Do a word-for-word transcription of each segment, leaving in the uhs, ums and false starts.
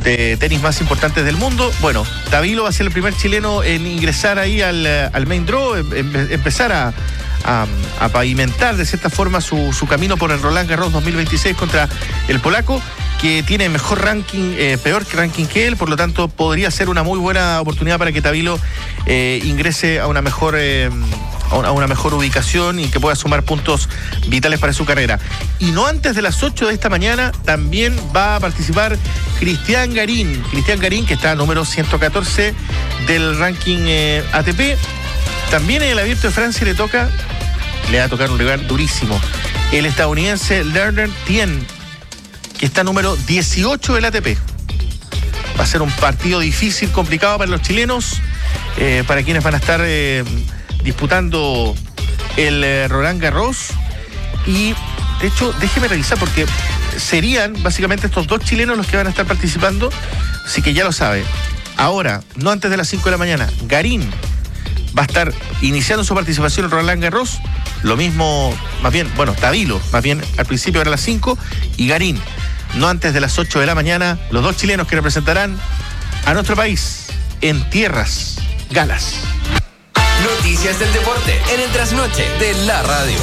de tenis más importantes del mundo. Bueno, Tabilo va a ser el primer chileno en ingresar ahí al, al main draw, em, empezar a, a, a pavimentar de cierta forma su, su camino por el Roland Garros dos mil veintiséis contra el polaco, que tiene mejor ranking, eh, peor ranking que él, por lo tanto podría ser una muy buena oportunidad para que Tabilo eh, ingrese a una mejor eh, a una mejor ubicación y que pueda sumar puntos vitales para su carrera. Y no antes de las ocho de esta mañana también va a participar Cristian Garín. Cristian Garín, que está número ciento catorce del ranking eh, A T P. También en el Abierto de Francia le toca, le va a tocar un rival durísimo, el estadounidense Lerner Tien, que está número dieciocho del A T P. Va a ser un partido difícil, complicado para los chilenos, eh, para quienes van a estar eh, disputando el eh, Roland Garros. Y de hecho, déjeme revisar, porque serían básicamente estos dos chilenos los que van a estar participando, así que ya lo sabe. Ahora, no antes de las cinco de la mañana, Garín va a estar iniciando su participación en Roland Garros. Lo mismo, más bien, bueno, Tabilo, más bien al principio era las cinco, y Garín, no antes de las ocho de la mañana, los dos chilenos que representarán a nuestro país en tierras galas. Noticias del deporte en el trasnoche de la radio.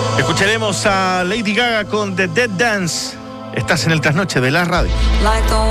Escucharemos a Lady Gaga con The Dead Dance. Estás en el trasnoche de la radio.